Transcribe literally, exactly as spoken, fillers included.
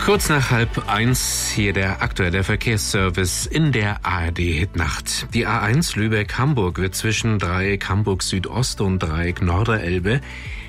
Kurz nach halb eins hier der aktuelle Verkehrsservice in der A R D-Hitnacht. Die A eins Lübeck-Hamburg wird zwischen Dreieck Hamburg Südost und Dreieck Norderelbe